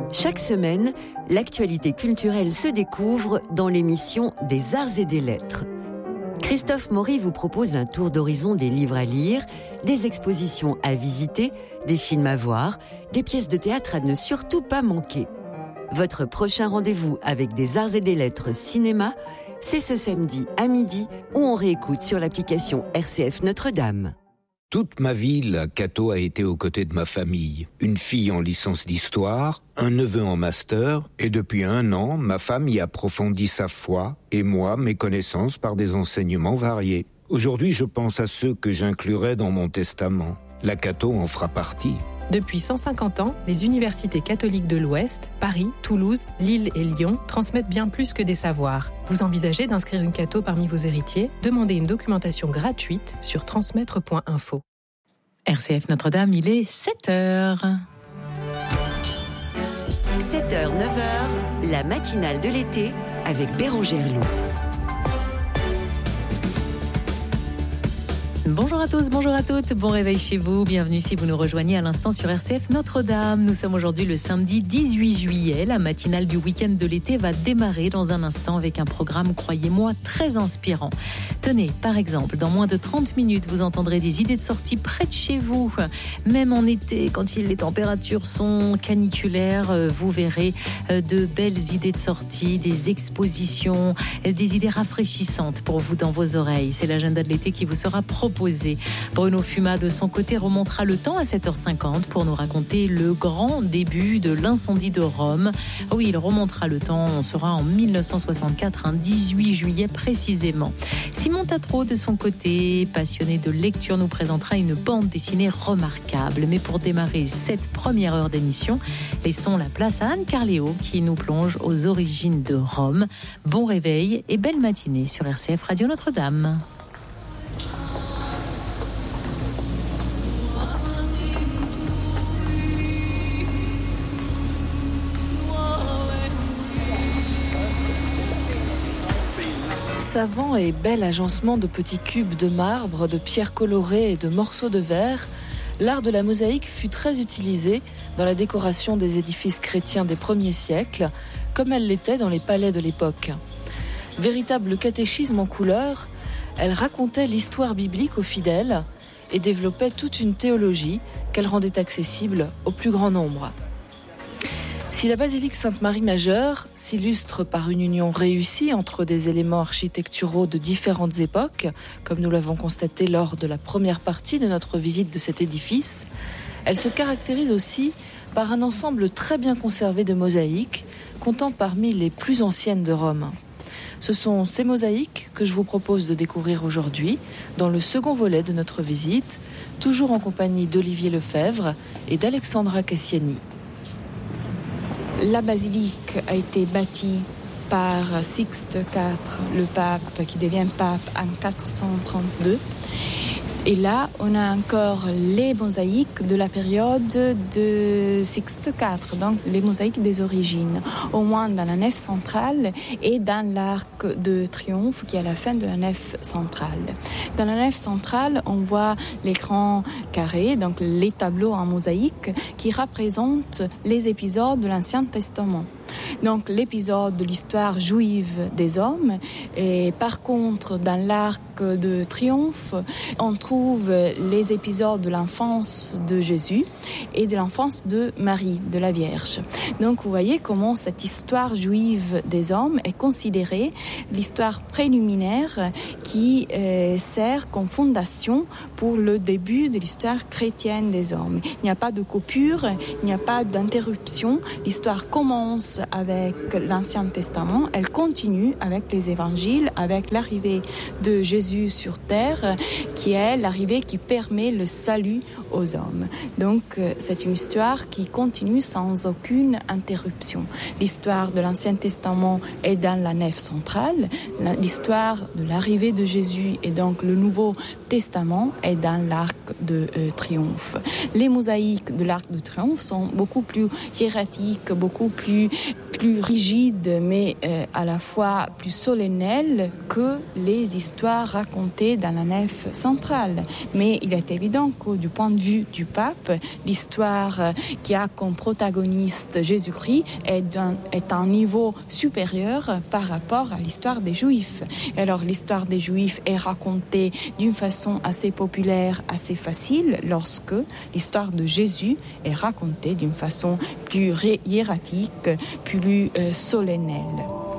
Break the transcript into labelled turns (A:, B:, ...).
A: Chaque semaine, l'actualité culturelle se découvre dans l'émission des Arts et des Lettres. Christophe Maury vous propose un tour d'horizon des livres à lire, des expositions à visiter, des films à voir, des pièces de théâtre à ne surtout pas manquer. Votre prochain rendez-vous avec des Arts et des Lettres cinéma, c'est ce samedi à midi où on réécoute sur l'application RCF Notre-Dame.
B: Toute ma vie, la Cato a été aux côtés de ma famille. Une fille en licence d'histoire, un neveu en master, et depuis 1 an, ma femme y approfondit sa foi, et moi, mes connaissances par des enseignements variés. Aujourd'hui, je pense à ceux que j'inclurai dans mon testament. La Cato en fera partie.
C: Depuis 150 ans, les universités catholiques de l'Ouest, Paris, Toulouse, Lille et Lyon, transmettent bien plus que des savoirs. Vous envisagez d'inscrire une Cato parmi vos héritiers ? Demandez une documentation gratuite sur transmettre.info. RCF Notre-Dame, il est 7h.
A: 7h, 9h, la matinale de l'été avec Bérangère Loup.
D: Bonjour à tous, bonjour à toutes, bon réveil chez vous, bienvenue si vous nous rejoignez à l'instant sur RCF Notre-Dame. Nous sommes aujourd'hui le samedi 18 juillet, la matinale du week-end de l'été va démarrer dans un instant avec un programme, croyez-moi, très inspirant. Tenez, par exemple, dans moins de 30 minutes, vous entendrez des idées de sortie près de chez vous. Même en été, quand les températures sont caniculaires, vous verrez de belles idées de sortie, des expositions, des idées rafraîchissantes pour vous dans vos oreilles. C'est l'agenda de l'été qui vous sera proposé. Bruno Fuma, de son côté, remontera le temps à 7h50 pour nous raconter le grand début de l'incendie de Rome. Oui, il remontera le temps, on sera en 1964, un 18 juillet précisément. Simon Tatro, de son côté, passionné de lecture, nous présentera une bande dessinée remarquable. Mais pour démarrer cette première heure d'émission, laissons la place à Anne Carléo qui nous plonge aux origines de Rome. Bon réveil et belle matinée sur RCF Radio Notre-Dame.
E: Savant et bel agencement de petits cubes de marbre, de pierres colorées et de morceaux de verre, l'art de la mosaïque fut très utilisé dans la décoration des édifices chrétiens des premiers siècles, comme elle l'était dans les palais de l'époque. Véritable catéchisme en couleurs, elle racontait l'histoire biblique aux fidèles et développait toute une théologie qu'elle rendait accessible au plus grand nombre. Si la basilique Sainte-Marie Majeure s'illustre par une union réussie entre des éléments architecturaux de différentes époques, comme nous l'avons constaté lors de la première partie de notre visite de cet édifice, elle se caractérise aussi par un ensemble très bien conservé de mosaïques, comptant parmi les plus anciennes de Rome. Ce sont ces mosaïques que je vous propose de découvrir aujourd'hui dans le second volet de notre visite, toujours en compagnie d'Olivier Lefebvre et d'Alexandra Cassiani.
F: La basilique a été bâtie par Sixte IV, le pape qui devient pape en 432. Et là, on a encore les mosaïques de la période de Sixte IV, donc les mosaïques des origines, au moins dans la nef centrale et dans l'arc de triomphe qui est à la fin de la nef centrale. Dans la nef centrale, on voit l'écran carré, donc les tableaux en mosaïque qui représentent les épisodes de l'Ancien Testament. Donc l'épisode de l'histoire juive des hommes. Et par contre, dans l'arc de triomphe, on trouve les épisodes de l'enfance de Jésus et de l'enfance de Marie, de la Vierge. Donc vous voyez comment cette histoire juive des hommes est considérée l'histoire préliminaire qui sert comme fondation pour le début de l'histoire chrétienne des hommes. Il n'y a pas de coupure, il n'y a pas d'interruption. L'histoire commence avec l'Ancien Testament, elle continue avec les évangiles, avec l'arrivée de Jésus sur terre, qui est l'arrivée qui permet le salut aux hommes. Donc c'est une histoire qui continue sans aucune interruption. L'histoire de l'Ancien Testament est dans la nef centrale, l'histoire de l'arrivée de Jésus et donc le Nouveau Testament est dans l'arc de Triomphe. Les mosaïques de l'Arc de Triomphe sont beaucoup plus hiératiques, beaucoup plus rigides, mais à la fois plus solennelles que les histoires racontées dans la nef centrale. Mais il est évident que du point de vue du pape, l'histoire qui a comme protagoniste Jésus-Christ est un niveau supérieur par rapport à l'histoire des Juifs. Et alors l'histoire des Juifs est racontée d'une façon assez populaire, assez facile, lorsque l'histoire de Jésus est racontée d'une façon plus hiératique, plus solennelle.